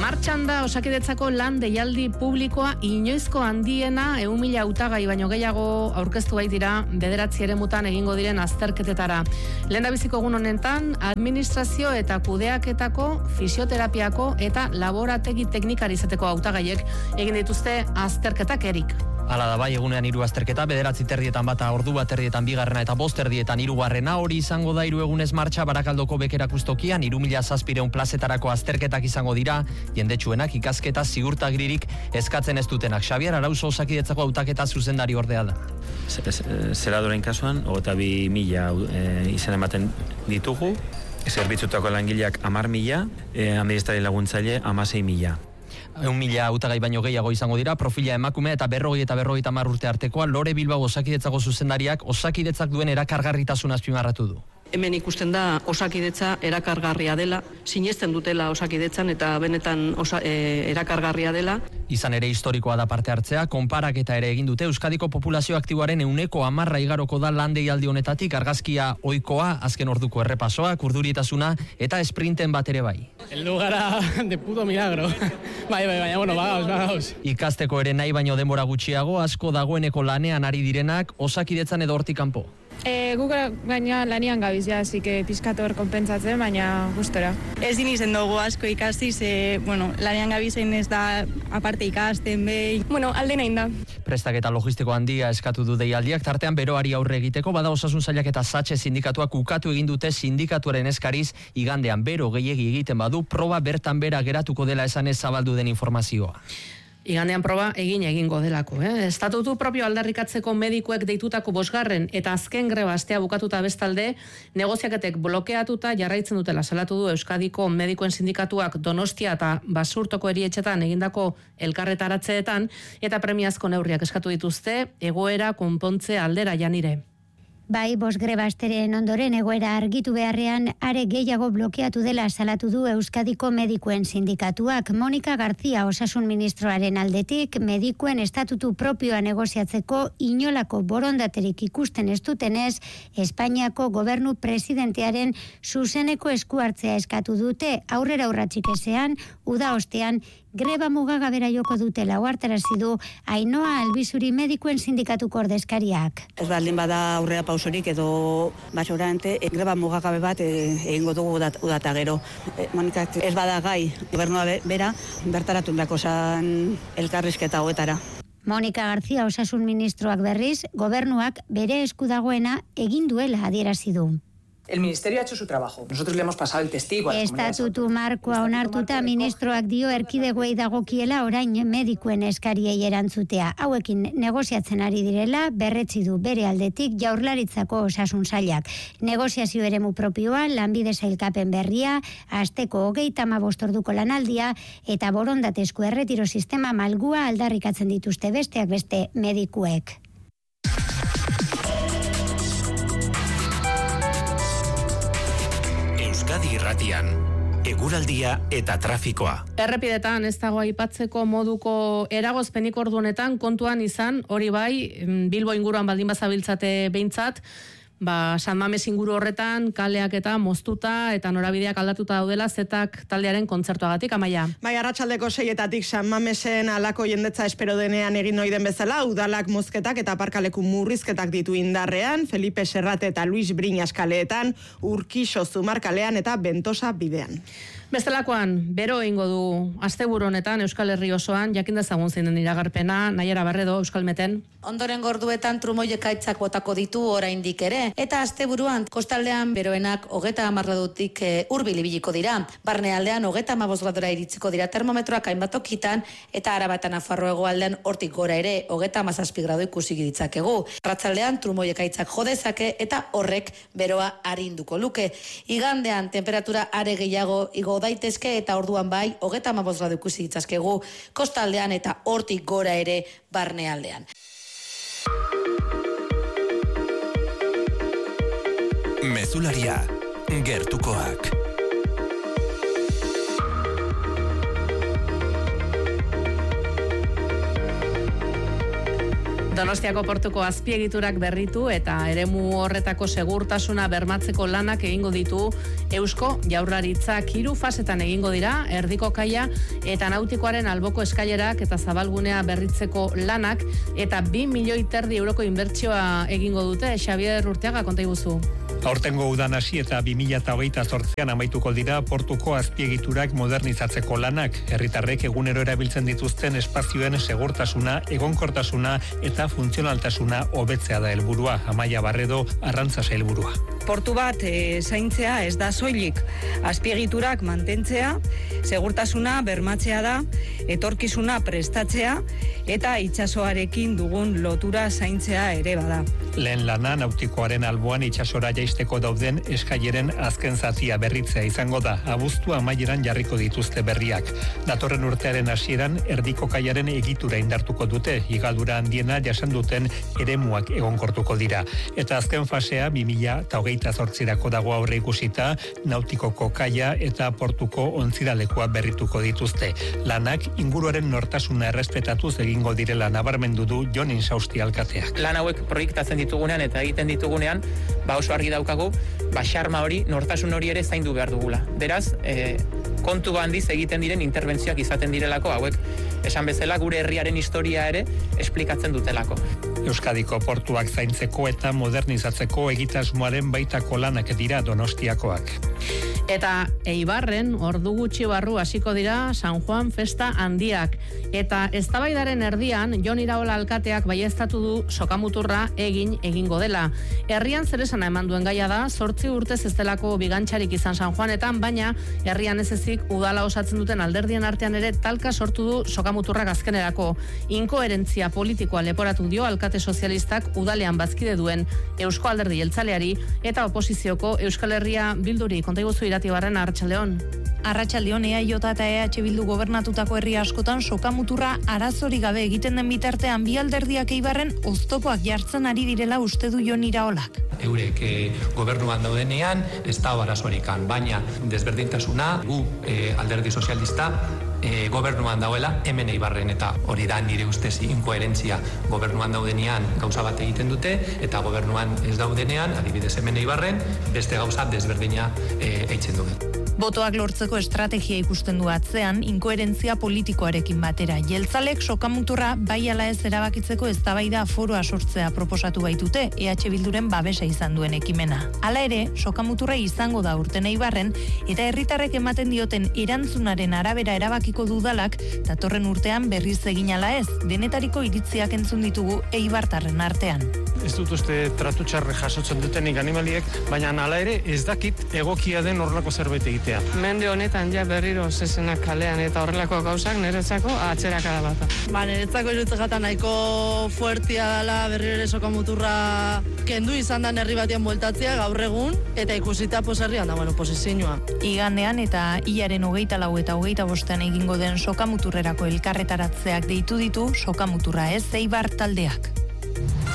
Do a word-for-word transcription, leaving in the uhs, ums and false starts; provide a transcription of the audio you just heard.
Martxan da Osakidetzako lan deialdi publikoa inoizko handiena ehun mila hautagai baino gehiago aurkeztu baitira bederatzi eremutan egingo diren azterketetara. Lehendabiziko egun honetan administrazio eta kudeaketako, fisioterapiako eta laborategi teknikari izateko hautagaiek egin dituzte azterketak erik. Hala da bai, egunean hiru azterketa, bederatzi terdietan bata, ordu bat erdietan bigarrena eta bost erdietan hirugarrena. Hori izango da hiru egunez martxa Barakaldoko bekerakustokian, hiru mila zazpiehun plazetarako azterketak izango dira, jendetsuenak ikasketa ziurtagiririk eskatzen ez dutenak. Xabier Arauzo Osakidetzako hautaketa zuzendari ordea da. Zeradoren kasuan, hogeita bi mila e, izan ematen ditugu, zerbitzutako langileak hamar mila, e, administrari laguntzaile hamasei mila. Eun mila hautagai baino gehiago izango dira, profila emakume eta berrogei eta berrogeita hamar urte artekoa. Lore Bilbao Osakidetzako zuzendariak Osakidetzak duen erakargarritasun azpimarratu du. Hemen ikusten da Osakidetza erakargarria dela, sinesten dutela Osakidetzan eta benetan osa, e, erakargarria dela. Izan ere historikoa da parte hartzea, konparaketa ere egin dute. Euskadiko populazio aktiboaren ehuneko hamarra igaroko da lan deialdi honetatik, argazkia ohikoa, azken orduko errepasoa, urdurietasuna eta sprinten bat ere bai. Heldu gara de puto milagro. Bai, bai, baina, bueno, bagauz, bagauz. Ikasteko ere nahi baino denbora gutxiago, asko dagoeneko lanean ari direnak, Osakidetzan edo hortik kanpo. E, guk baina lanian gabiz, ja, así que pizkator konpentsatzen, baina gustora. Ez dinizen dugu asko ikasi, ze, bueno, lanian gabizen ez da aparte ikasten, behi. Bueno, alde nahin da. Prestaketa logistiko handia eskatu du deialdiak, tartean beroari aurre egiteko, bada Osasun Sailak eta Satxe sindikatuak ukatu egin dute sindikatuaren eskariz, igandean bero gehiegi egiten badu, proba bertan bera geratuko dela esanez zabaldu den informazioa. Igandean proba egin egingo delako. Eh? Estatutu propio aldarrikatzeko medikuek deitutako bosgarren eta azken greba astea bukatuta bestalde, negoziaketek blokeatuta jarraitzen dutela salatu du Euskadiko medikuen sindikatuak Donostia eta Basurtoko erietxetan egindako elkarretaratzeetan eta premiazko neurriak eskatu dituzte egoera konpontze aldera janire. Bai, bost greba asteren ondoren egoera argitu beharrean are gehiago blokeatu dela salatu du Euskadiko medikuen sindikatuak. Monika Garzia Osasun Ministroaren aldetik, medikuen estatutu propioa negoziatzeko inolako borondaterik ikusten ez dutenez, Espainiako gobernu presidentearen zuzeneko esku hartzea eskatu dute, aurrera urratsik ezean, uda ostean, greba mugagabera joko dutela ohartarazi du Ainhoa Albizuri medikuen sindikatuko ordezkariak. Ez baldin bada aurrera pausorik edo basorante e, greba mugagabe bat egingo dugu udat, udata gero. E, Monika, ez bada gai gobernua bera bertaratu dako zan elkarrizketa hoetara. Monika Garzia Osasun Ministroak berriz, gobernuak bere esku dagoena egin duela adierazi du. El Ministerio ha hecho su trabajo. Nosotros le hemos pasado el testigo a las comunidades. Estatutu markoa onartuta ministroak dio erkidegoei dagokiela orain medikuen eskariei erantzutea. Hauekin negoziatzen ari direla, berretsi du bere aldetik Jaurlaritzako Osasun Sailak. Negoziazio eremu propioa, lanbide sailkapen berria, asteko hogeita hamabost orduko lanaldia eta borondatezko erretiro sistema malgua aldarrikatzen dituzte besteak beste medikuek. Euskadi Irratian, eguraldia eta trafikoa. Errepidetan ez dago aipatzeko moduko eragozpenik ordu honetan kontuan izan, hori bai, Bilbo inguruan baldin bazabiltzate behintzat, ba, San Mames inguru horretan kaleak eta moztuta eta norabideak aldatuta daudela zetak taldearen kontzertuagatik, Amaia. Bai, arratsaldeko seietatik San Mamesen alako jendetza espero denean egin ohi den bezala, udalak mozketak eta parkaleku murrizketak ditu indarrean, Felipe Serrate eta Luis Briñas kaleetan, Urkixo Zumar kalean eta Bentosa bidean. Bestelakoan, bero egingo du asteburu honetan Euskal Herri osoan, jakin dezagun zein den iragarpena, Naiara Barredo, Euskalmeten. Ondoren gorduetan trumoiekaitzak botako ditu oraindik ere, eta asteburuan kostaldean beroenak hogeta hamar gradutik e, hurbil ibiliko dira. Barnealdean hogeta hamabost gradura iritsiko dira termometroak hainbat tokitan, eta Araba eta Nafarroa hegoaldean hortik gora ere hogeta hamazazpi gradu ikusi ditzakegu. Arratsaldean trumoiekaitzak jo dezake eta horrek beroa arinduko luke. Igandean temperatura are gehiago igo daitezke eta orduan bai hogeta hamabost gradu ikusi ditzakegu kostaldean eta hortik gora ere barnealdean. Mezularia, gertukoak. Donostiako portuko azpiegiturak berritu eta eremu horretako segurtasuna bermatzeko lanak egingo ditu Eusko Jaurlaritzak. Hiru fasetan egingo dira, erdiko kaia eta nautikoaren alboko eskailerak eta zabalgunea berritzeko lanak eta bi milioi terdi euroko inbertsioa egingo dute. Xabier Urteaga, konta iguzu. Aurtengo udan hasi eta bi mila hogeita zortzian amaituko dira portuko azpiegiturak modernizatzeko lanak. Herritarrek egunero erabiltzen dituzten espazioen segurtasuna, egonkortasuna eta funtzionaltasuna hobetzea da helburua. Amaia Barredo, Arrantza sailburua. Portu bat e, zaintzea ez da soilik, azpiegiturak mantentzea, segurtasuna bermatzea da, etorkizuna prestatzea eta itsasoarekin dugun lotura zaintzea ere bada. Lehen lana nautikoaren alboan itsasora jaisteko dauden eskaileren azken zatia berritzea izango da. Abuztu amaieran jarriko dituzte berriak. Datorren urtearen hasieran erdiko kaiaren egitura indartuko dute, higadura handiena jasan duten eremuak egonkortuko dira. Eta azken fasea bi mila hogeita zortzirako dago aurre ikusita, nautikoko kaia eta portuko ontziralekua berrituko dituzte. Lanak inguruaren nortasuna errespetatuz egingo direla nabarmendu du Jon Insausti alkateak. Lan hauek proiektatzen ditugunean eta egiten ditugunean, ba oso argi daukagu, ba xarma hori, nortasun hori ere zaindu behar dugula. Beraz, e, kontu handiz egiten diren interbentzioak izaten direlako, hauek esan bezala gure herriaren historia ere esplikatzen dutelako. Euskadiko portuak zaintzeko eta modernizatzeko egitasmoaren baitako lanak dira Donostiakoak. Eta Eibarren ordu gutxi barru hasiko dira San Juan festa handiak. Eta eztabaidaren erdian Jon Iraola alkateak baieztatu du sokamuturra egin egingo dela. Herrian zeresana eman duen gaia da, zortzi urtez ez delako bigantxarik izan San Juanetan, baina herrian ez ezik udala osatzen duten alderdien artean ere talka sortu du sokamuturrak azkenerako. Inkoherentzia politikoa leporatu dio alkate sozialistak udalean bazkide duen Eusko Alderdi Jeltzaleari eta oposizioko Euskal Herria Bilduri. Konta iguzu Iratibarren, Arratsaldeon. Arratsaldeon, E A J eta E H Bildu gobernatutako herri askotan sokamuturra arazorik gabe egiten den bitartean bi alderdiak Eibarren oztopoak jartzen ari direla uste du Jon Iraolak. Eurek e, gobernuan daudenean ez da arazorikan, baina desberdintasuna gu e, alderdi sozialista e, gobernuan dauela hemen Eibarren, eta hori da nire ustez inkoherentzia. Gobernuan daudenean gauza bat egiten dute eta gobernuan ez daudenean, adibidez hemen Eibarren, beste gauza desberdina e, eitzen dugu. Botoak lortzeko estrategia ikusten du atzean, inkoherentzia politikoarekin batera. Jeltzalek sokamuturra bai ala ez erabakitzeko eztabaida foroa sortzea proposatu baitute, E H Bilduren babesa izan duen ekimena. Hala ere, sokamuturra izango da urten Eibarren, eta herritarrek ematen dioten erantzunaren arabera erabakiko dudalak, datorren urtean berriz egin ala ez, denetariko iritziak entzun ditugu Eibartarren artean. Ez dut uste tratu txarre jasotzen dutenik animaliek, baina hala ere ez dakit egokia den horrelako zerbait egitea. Mende honetan ja berriro zezenak kalean eta horrelako gauzak niretzako atzerakada bata. Ba, niretzako irutze jata nahiko fuertia dela berriro ere sokamuturra kendu izan da herri batean bueltatzea gaur egun eta ikusita posherrian da, bueno, posizioa. Igandean eta hilaren hogeita lau eta hogeita bostean egingo den sokamuturrerako elkarretaratzeak deitu ditu sokamuturra ez Eibar taldeak.